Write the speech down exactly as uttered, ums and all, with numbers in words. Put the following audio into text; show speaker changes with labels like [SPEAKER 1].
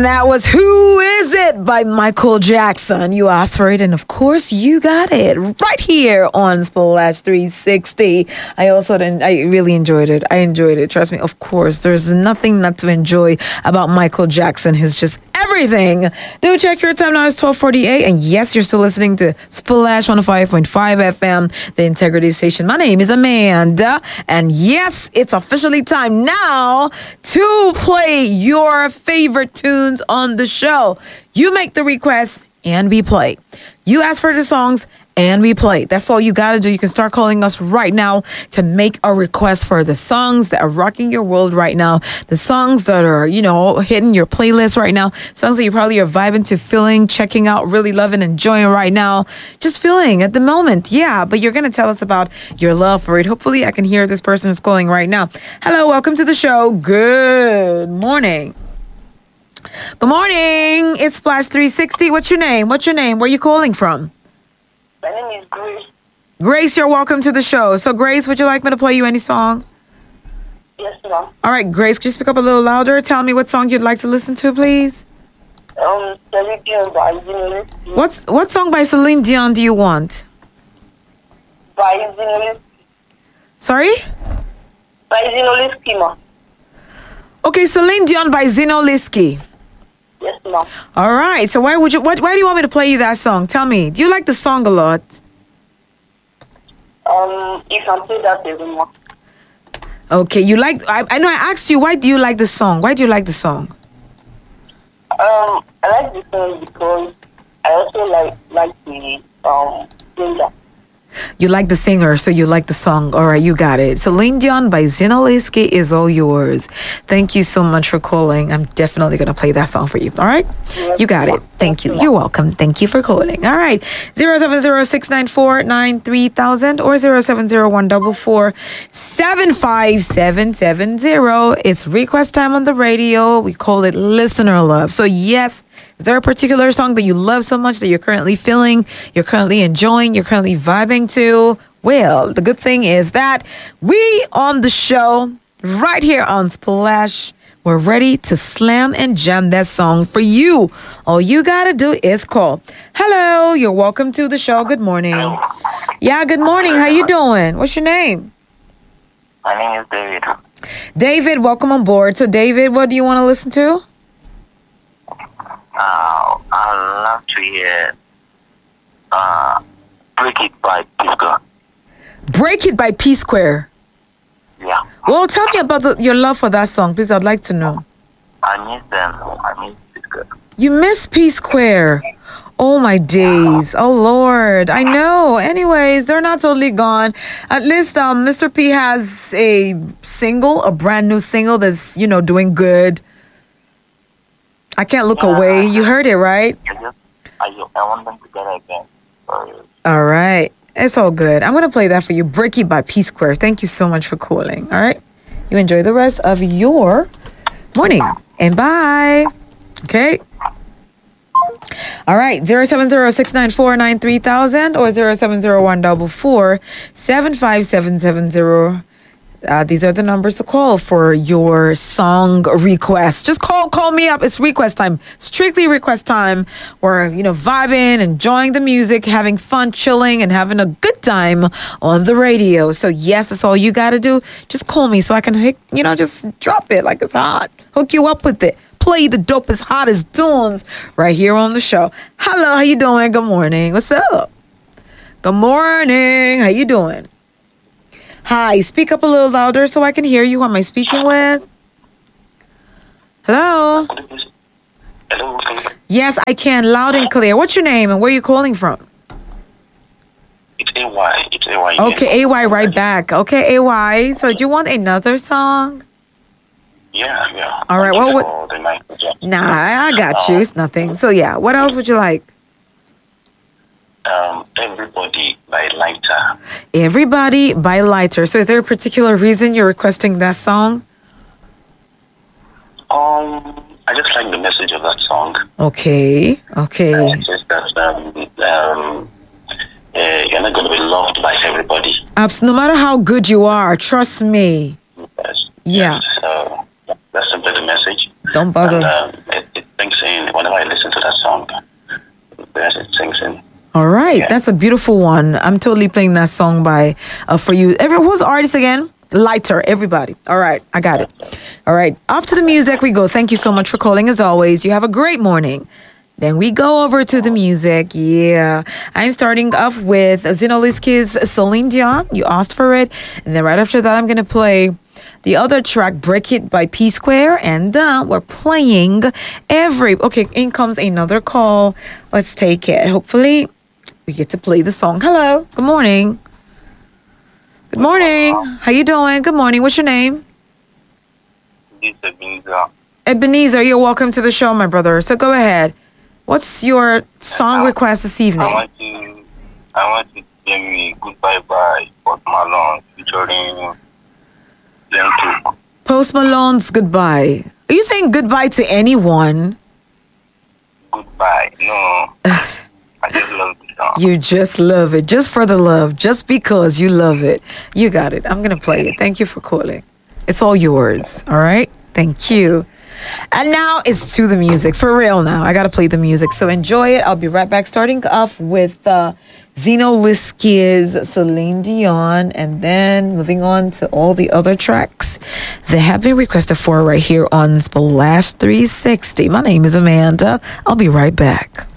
[SPEAKER 1] And that was Who Is It by Michael Jackson. You asked for it, and of course you got it right here on Splash three sixty. I also didn't, I really enjoyed it. I enjoyed it. Trust me, of course. There's nothing not to enjoy about Michael Jackson. He's just everything. Do check your time now. It's twelve forty-eight. And yes, you're still listening to Splash one oh five point five F M, the Integrity Station. My name is Amanda. And yes, it's officially time now to play your favorite tunes on the show. You make the request and we play. You ask for the songs and we play. That's all you got to do. You can start calling us right now to make a request for the songs that are rocking your world right now. The songs that are, you know, hitting your playlist right now. Songs that you probably are vibing to, feeling, checking out, really loving, enjoying right now. Just feeling at the moment. Yeah, but you're going to tell us about your love for it. Hopefully I can hear this person who's calling right now. Hello, welcome to the show. Good morning. Good morning. It's Splash three sixty. What's your name? What's your name? Where are you calling from?
[SPEAKER 2] My name is Grace.
[SPEAKER 1] Grace, you're welcome to the show. So, Grace, would you like me to play you any song?
[SPEAKER 2] Yes, ma'am.
[SPEAKER 1] All right, Grace, could you speak up a little louder? Tell me what song you'd like to listen to, please.
[SPEAKER 2] Um, Celine Dion by Zinoliski.
[SPEAKER 1] What's what song by Celine Dion do you want?
[SPEAKER 2] By Zinoliski.
[SPEAKER 1] Sorry?
[SPEAKER 2] By Zinoliski, ma.
[SPEAKER 1] Okay, Celine Dion by Zinoliski.
[SPEAKER 2] Yes, ma'am.
[SPEAKER 1] All right. So why would you? What? Why do you want me to play you that song? Tell me. Do you like the song a lot?
[SPEAKER 2] Um, you can play that every month.
[SPEAKER 1] Okay. You like? I, I know. I asked you. Why do you like the song? Why do you like the song?
[SPEAKER 2] Um, I like the song because I also like like the um singer.
[SPEAKER 1] You like the singer, so you like the song. All right, you got it. Celine Dion by Zinoliski is all yours. Thank you so much for calling. I'm definitely going to play that song for you. All right?
[SPEAKER 2] Yes,
[SPEAKER 1] You got it. Thank you. You're welcome. Thank you for calling. All right. zero seven zero six nine four nine three thousand or zero seven zero one four four seven five seven seven zero. It's request time on the radio. We call it listener love. So, yes, is there a particular song that you love so much that you're currently feeling, you're currently enjoying, you're currently vibing to? Well, the good thing is that we on the show, right here on Splash, we're ready to slam and jam that song for you. All you gotta do is call. Hello, you're welcome to the show. Good morning. Yeah, good morning. How you doing? What's your name?
[SPEAKER 2] My name is David.
[SPEAKER 1] David, welcome on board. So, David, what do you want to listen to?
[SPEAKER 2] Uh, I love to hear uh, Break It by Pisco.
[SPEAKER 1] Break It by P Square.
[SPEAKER 2] Yeah.
[SPEAKER 1] Well, tell me about the, your love for that song, please. I'd like to know.
[SPEAKER 2] I miss them. I miss Pisco.
[SPEAKER 1] You miss P Square. Oh, my days. Oh, Lord. I know. Anyways, they're not totally gone. At least um, Mister P has a single, a brand new single that's, you know, doing good. I can't look away. You heard it, right?
[SPEAKER 2] I just, I, I want them to get it again. Sorry.
[SPEAKER 1] All right. It's all good. I'm going to play that for you. Break It by P Square. Thank you so much for calling. All right. You enjoy the rest of your morning. And bye. Okay. All right. zero seven zero six nine four nine three thousand or zero seven zero one four four seven five seven seven zero. Uh, these are the numbers to call for your song request. Just call call me up. It's request time. Strictly request time. We're, you know, vibing, enjoying the music, having fun, chilling, and having a good time on the radio. So, yes, that's all you got to do. Just call me so I can, hit, you know, just drop it like it's hot. Hook you up with it. Play the dopest, hottest tunes right here on the show. Hello, how you doing? Good morning. What's up? Good morning. How you doing? Hi, speak up a little louder so I can hear you. Who am I speaking with? Hello?
[SPEAKER 2] Hello.
[SPEAKER 1] Yes, I can. Loud and clear. What's your name and where are you calling from?
[SPEAKER 2] It's A Y. It's A Y.
[SPEAKER 1] Okay, A Y right back. Okay, A Y. So do you want another song?
[SPEAKER 2] Yeah, yeah.
[SPEAKER 1] All right, well, what-
[SPEAKER 2] For the Michael Jackson.
[SPEAKER 1] Nah, I got you. It's nothing. So yeah, what else would you like?
[SPEAKER 2] Um, Everybody by Lighter.
[SPEAKER 1] Everybody by Lighter. So is there a particular reason you're requesting that song?
[SPEAKER 2] Um, I just like the message of that song.
[SPEAKER 1] Okay, okay.
[SPEAKER 2] It's just that um, um, uh, you're not going to be loved by everybody.
[SPEAKER 1] Abs- no matter how good you are, trust me.
[SPEAKER 2] Yes.
[SPEAKER 1] Yeah.
[SPEAKER 2] Yes. So that's simply the message.
[SPEAKER 1] Don't bother.
[SPEAKER 2] And, um, it, it brings
[SPEAKER 1] All right,
[SPEAKER 2] Yeah.
[SPEAKER 1] that's a beautiful one. I'm totally playing that song by uh, for you. Every who's the artist again? Lighter, everybody. All right, I got it. All right, off to the music we go. Thank you so much for calling as always. You have a great morning. Then we go over to the music. Yeah, I'm starting off with Zinoliski's Celine Dion. You asked for it, and then right after that, I'm gonna play the other track, Break It by P Square, and uh, we're playing every. Okay, in comes another call. Let's take it. Hopefully, we get to play the song. Hello. Good morning. Good morning. How you doing? Good morning. What's your name?
[SPEAKER 2] This is Ebenezer.
[SPEAKER 1] Ebenezer. You're welcome to the show, my brother. So go ahead. What's your song request this
[SPEAKER 2] I
[SPEAKER 1] evening?
[SPEAKER 2] want to, I want to play me Goodbye by Post Malone featuring them two.
[SPEAKER 1] Post Malone's Goodbye. Are you saying goodbye to anyone?
[SPEAKER 2] Goodbye. No, I just love the song.
[SPEAKER 1] You just love it. Just for the love. Just because you love it. You got it. I'm going to play it. Thank you for calling. It's all yours. All right? Thank you. And now it's to the music. For real now. I got to play the music. So enjoy it. I'll be right back. Starting off with uh, Zeno Liski's Celine Dion. And then moving on to all the other tracks that have been requested for right here on Splash three sixty. My name is Amanda. I'll be right back.